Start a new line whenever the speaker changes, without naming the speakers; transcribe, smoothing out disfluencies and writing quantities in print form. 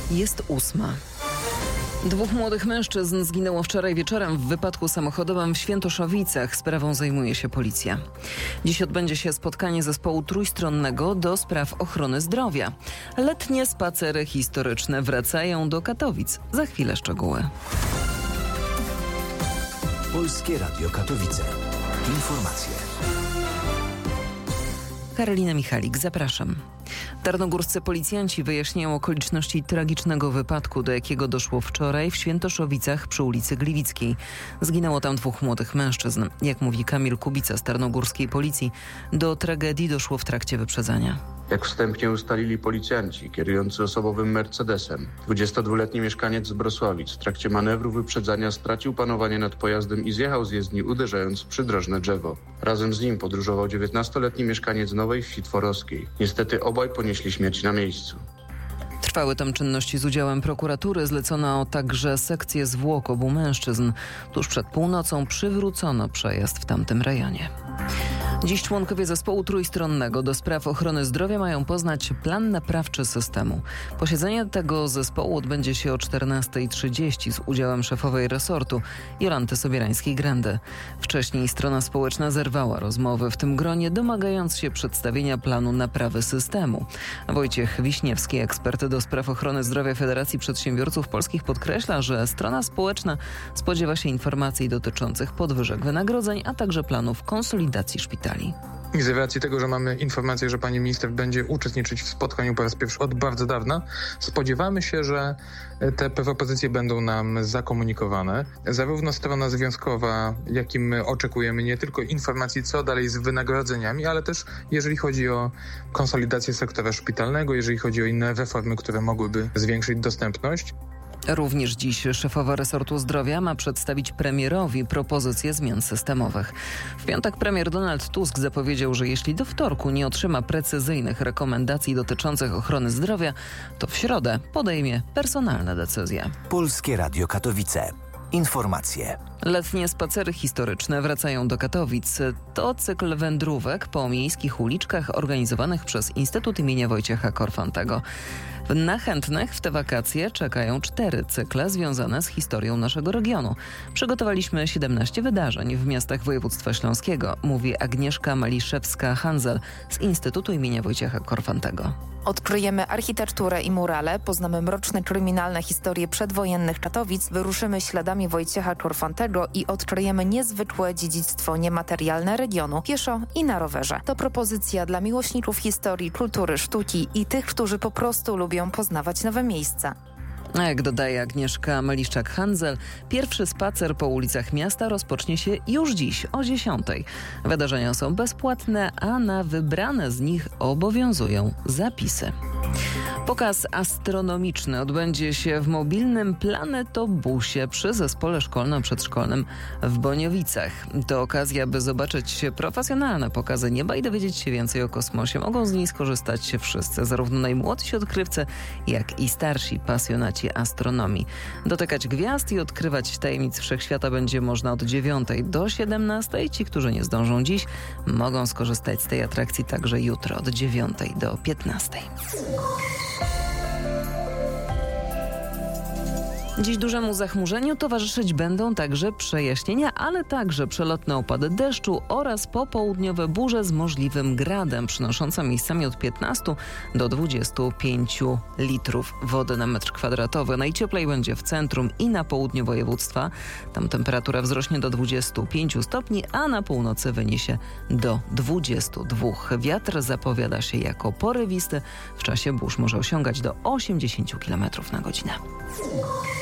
Jest 8. Dwóch młodych mężczyzn zginęło wczoraj wieczorem w wypadku samochodowym w Świętoszowicach. Sprawą zajmuje się policja. Dziś odbędzie się spotkanie zespołu trójstronnego do spraw ochrony zdrowia. Letnie spacery historyczne wracają do Katowic. Za chwilę szczegóły.
Polskie Radio Katowice. Informacje.
Karolina Michalik, zapraszam. Tarnogórscy policjanci wyjaśniają okoliczności tragicznego wypadku, do jakiego doszło wczoraj w Świętoszowicach przy ulicy Gliwickiej. Zginęło tam dwóch młodych mężczyzn. Jak mówi Kamil Kubica z tarnogórskiej policji, do tragedii doszło w trakcie wyprzedzania.
Jak wstępnie ustalili policjanci, kierujący osobowym Mercedesem, 22-letni mieszkaniec z Brosławic w trakcie manewru wyprzedzania stracił panowanie nad pojazdem i zjechał z jezdni, uderzając w przydrożne drzewo. Razem z nim podróżował 19-letni mieszkaniec Nowej Wsi Tworowskiej. Niestety obaj ponieśli śmierć na miejscu.
Trwały tam czynności z udziałem prokuratury. Zlecono także sekcję zwłok obu mężczyzn. Tuż przed północą przywrócono przejazd w tamtym rejonie. Dziś członkowie zespołu trójstronnego do spraw ochrony zdrowia mają poznać plan naprawczy systemu. Posiedzenie tego zespołu odbędzie się o 14:30 z udziałem szefowej resortu Jolanty Sobierańskiej-Grendy. Wcześniej strona społeczna zerwała rozmowy w tym gronie, domagając się przedstawienia planu naprawy systemu. Wojciech Wiśniewski, ekspert do spraw ochrony zdrowia Federacji Przedsiębiorców Polskich, podkreśla, że strona społeczna spodziewa się informacji dotyczących podwyżek wynagrodzeń, a także planów konsolidacji szpitali.
I z racji tego, że mamy informację, że pani minister będzie uczestniczyć w spotkaniu po raz pierwszy od bardzo dawna, spodziewamy się, że te propozycje będą nam zakomunikowane. Zarówno strona związkowa, jak i my oczekujemy nie tylko informacji, co dalej z wynagrodzeniami, ale też jeżeli chodzi o konsolidację sektora szpitalnego, jeżeli chodzi o inne reformy, które mogłyby zwiększyć dostępność.
Również dziś szefowa resortu zdrowia ma przedstawić premierowi propozycje zmian systemowych. W piątek premier Donald Tusk zapowiedział, że jeśli do wtorku nie otrzyma precyzyjnych rekomendacji dotyczących ochrony zdrowia, to w środę podejmie personalne decyzje.
Polskie Radio Katowice. Informacje.
Letnie spacery historyczne wracają do Katowic. To cykl wędrówek po miejskich uliczkach organizowanych przez Instytut imienia Wojciecha Korfantego. Na chętnych w te wakacje czekają 4 cykle związane z historią naszego regionu. Przygotowaliśmy 17 wydarzeń w miastach województwa śląskiego, mówi Agnieszka Maliszewska-Hanzel z Instytutu imienia Wojciecha Korfantego.
Odkryjemy architekturę i murale, poznamy mroczne kryminalne historie przedwojennych Katowic, wyruszymy śladami Wojciecha Korfantego i odkryjemy niezwykłe dziedzictwo niematerialne regionu pieszo i na rowerze. To propozycja dla miłośników historii, kultury, sztuki i tych, którzy po prostu lubią poznawać nowe miejsca.
A jak dodaje Agnieszka Maliszczak-Hanzel, pierwszy spacer po ulicach miasta rozpocznie się już dziś o 10:00. Wydarzenia są bezpłatne, a na wybrane z nich obowiązują zapisy. Pokaz astronomiczny odbędzie się w mobilnym planetobusie przy zespole szkolno-przedszkolnym w Boniowicach. To okazja, by zobaczyć profesjonalne pokazy nieba i dowiedzieć się więcej o kosmosie. Mogą z niej skorzystać wszyscy, zarówno najmłodsi odkrywcy, jak i starsi pasjonaci astronomii. Dotykać gwiazd i odkrywać tajemnic wszechświata będzie można od 9:00 do 17:00. Ci, którzy nie zdążą dziś, mogą skorzystać z tej atrakcji także jutro od 9:00 do 15:00. Dziś dużemu zachmurzeniu towarzyszyć będą także przejaśnienia, ale także przelotne opady deszczu oraz popołudniowe burze z możliwym gradem, przynoszące miejscami od 15 do 25 litrów wody na metr kwadratowy. Najcieplej będzie w centrum i na południu województwa. Tam temperatura wzrośnie do 25 stopni, a na północy wyniesie do 22. Wiatr zapowiada się jako porywisty. W czasie burz może osiągać do 80 km na godzinę.